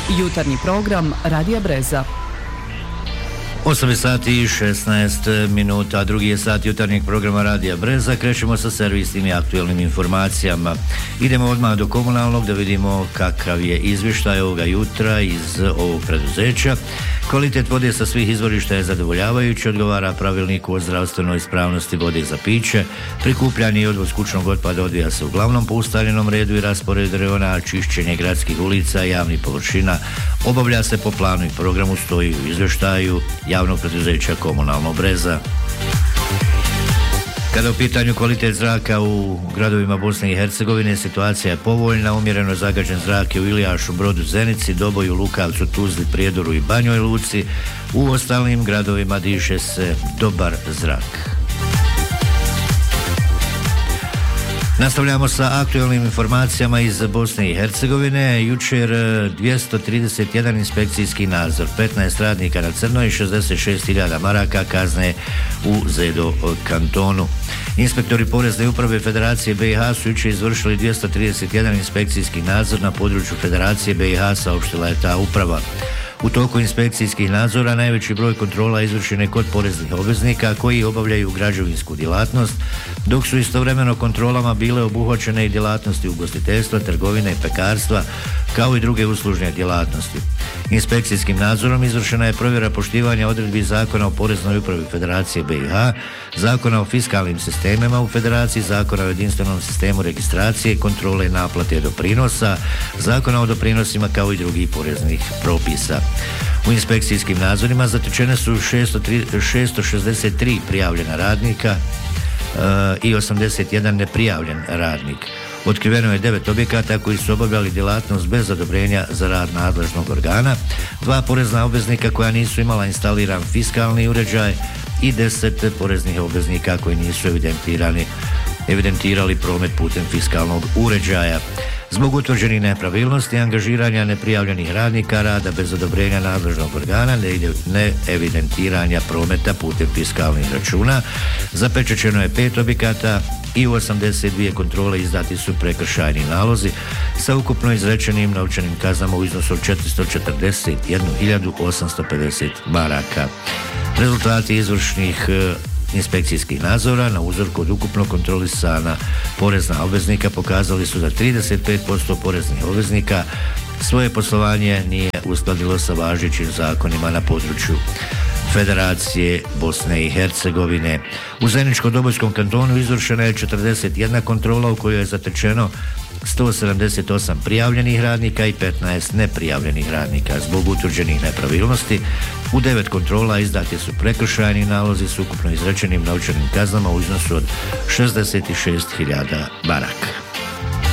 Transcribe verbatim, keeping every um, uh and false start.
Jutarnji program Radija Breza. osam sati i šesnaest minuta, drugi je sat jutarnjeg programa Radija Breza. Krećemo sa servisnim i aktuelnim informacijama. Idemo odmah do komunalnog da vidimo kakav je izvještaj ovoga jutra iz ovog preduzeća. Kvalitet vode sa svih izvorišta je zadovoljavajući, odgovara pravilniku o zdravstvenoj ispravnosti vode za piće. Prikupljanje i odvoz kućnog otpada odvija se uglavnom po ustaljenom redu i rasporedu rejona, a čišćenje gradskih ulica i javnih površina obavlja se po planu i programu, stoji u izvještaju javnog preduzeća Komunalno Breza. Kada u pitanju kvalitet zraka u gradovima Bosne i Hercegovine, situacija je povoljna. Umjereno zagađen zrak je u Ilijašu, Brodu, Zenici, Doboju, Lukavcu, Tuzli, Prijedoru i Banjoj Luci. U ostalim gradovima diše se dobar zrak. Nastavljamo sa aktualnim informacijama iz Bosne i Hercegovine. Jučer dvjesto trideset jedan inspekcijski nadzor, petnaest radnika na crno i šezdeset šest hiljada maraka kazne u Zedo kantonu. Inspektori Porezne uprave Federacije B i H su jučer izvršili dvjesto trideset jedan inspekcijski nadzor na području Federacije B i H, saopštila je ta uprava. U toku inspekcijskih nadzora najveći broj kontrola izvršen je kod poreznih obveznika koji obavljaju građevinsku djelatnost, dok su istovremeno kontrolama bile obuhvaćene i djelatnosti ugostiteljstva, trgovine i pekarstva, kao i druge uslužne djelatnosti. Inspekcijskim nadzorom izvršena je provjera poštivanja odredbi Zakona o Poreznoj upravi Federacije B i H, Zakona o fiskalnim sistemima u Federaciji, Zakona o jedinstvenom sistemu registracije, kontrole i naplate doprinosa, Zakona o doprinosima, kao i drugih poreznih propisa. U inspekcijskim nadzorima zatečene su šesto šezdeset tri prijavljena radnika uh, i osamdeset jedan neprijavljen radnik. Otkriveno je devet objekata koji su obavljali djelatnost bez odobrenja za rad nadležnog organa, dva porezna obveznika koja nisu imala instaliran fiskalni uređaj i deset poreznih obveznika koji nisu evidentirani, evidentirali promet putem fiskalnog uređaja. Zbog utvrđenih nepravilnosti angažiranja neprijavljenih radnika, rada bez odobrenja nadležnog organa, ne evidentiranja prometa putem fiskalnih računa, zapečaćeno je pet objekata i u osamdeset dvije kontrole izdati su prekršajni nalozi sa ukupno izrečenim novčanim kaznama u iznosu od četiristo četrdeset jednu hiljadu osamsto pedeset maraka. Rezultati izvršnih inspekcijskih nadzora na uzorku od ukupno kontrolisana porezna obveznika pokazali su da trideset pet posto poreznih obveznika svoje poslovanje nije uskladilo sa važećim zakonima na području Federacije Bosne i Hercegovine. U Zeničko-Dobojskom kantonu izvršena je četrdeset jedna kontrola u kojoj je zatečeno sto sedamdeset osam prijavljenih radnika i petnaest neprijavljenih radnika. Zbog utvrđenih nepravilnosti u devet kontrola izdati su prekršajni nalozi s ukupno izrečenim novčanim kaznama u iznosu od šezdeset šest hiljada maraka.